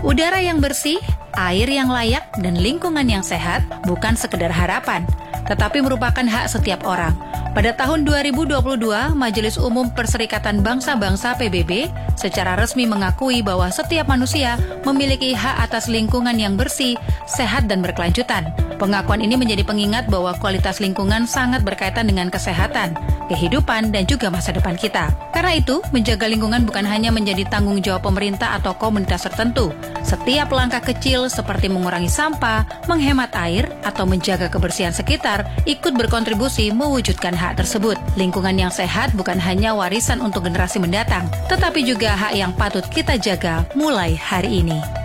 Udara yang bersih, air yang layak, dan lingkungan yang sehat bukan sekedar harapan, tetapi merupakan hak setiap orang. Pada tahun 2022, Majelis Umum Perserikatan Bangsa-Bangsa PBB secara resmi mengakui bahwa setiap manusia memiliki hak atas lingkungan yang bersih, sehat, dan berkelanjutan. Pengakuan ini menjadi pengingat bahwa kualitas lingkungan sangat berkaitan dengan kesehatan, kehidupan, dan juga masa depan kita. Karena itu, menjaga lingkungan bukan hanya menjadi tanggung jawab pemerintah atau komunitas tertentu. Setiap langkah kecil seperti mengurangi sampah, menghemat air, atau menjaga kebersihan sekitar ikut berkontribusi mewujudkan hak tersebut. Lingkungan yang sehat bukan hanya warisan untuk generasi mendatang, tetapi juga hak yang patut kita jaga mulai hari ini.